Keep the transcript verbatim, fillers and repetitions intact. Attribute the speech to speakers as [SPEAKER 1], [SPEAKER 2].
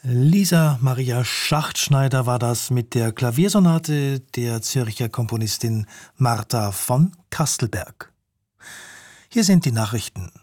[SPEAKER 1] Lisa Maria Schachtschneider war das mit der Klaviersonate der Zürcher Komponistin Martha von Kastelberg. Hier sind die Nachrichten.